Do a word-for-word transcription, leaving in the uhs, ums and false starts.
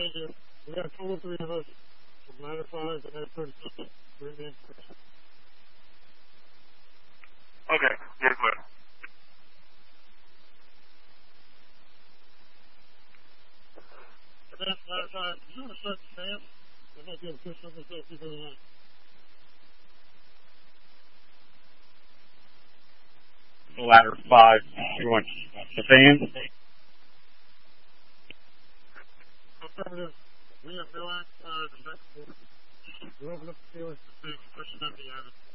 thank you. We got a total of three of us. From ladder five to ladder thirty-six. We're in the information. Okay, you're clear. And then ladder five, did you want to start the fan? I might be able to push some of this up people in. Ladder five, you want the fan? Affirmative. We have no act, uh, the back forward. We open up the ceiling, pushing up the attic.